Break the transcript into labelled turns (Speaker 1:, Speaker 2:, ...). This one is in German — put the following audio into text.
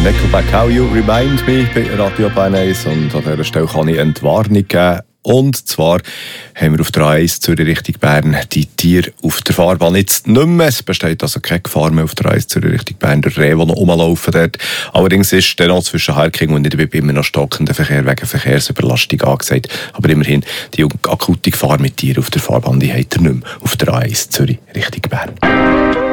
Speaker 1: Nickelback, How You Remind Me bei Radio Bern 1. Und an dieser Stelle kann ich Entwarnung geben. Und zwar haben wir auf der A1 Zürich Richtung Bern die Tiere auf der Fahrbahn jetzt nicht mehr. Es besteht also keine Gefahr mehr auf der A1 Zürich Richtung Bern. Der Rehe, der noch rumlaufen dort. Allerdings ist dann auch zwischen Herking und Niederbipp immer noch stockender Verkehr wegen Verkehrsüberlastung angesagt. Aber immerhin, die akute Gefahr mit Tieren auf der Fahrbahn, die hat er nicht mehr auf der A1 Zürich Richtung Bern.